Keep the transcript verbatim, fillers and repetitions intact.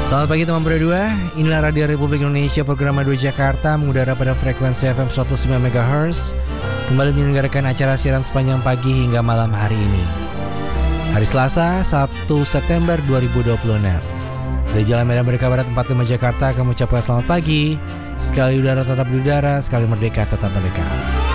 Selamat pagi teman Muda dua, inilah Radio Republik Indonesia program dua Jakarta mengudara pada frekuensi F M seratus sembilan megahertz, kembali menyelenggarakan acara siaran sepanjang pagi hingga malam hari ini. Hari Selasa, satu September dua ribu dua puluh enam. Dari Jalan Medan Merdeka Barat empat puluh lima Jakarta, kami ucapkan selamat pagi. Sekali udara tetap di udara, sekali merdeka tetap merdeka.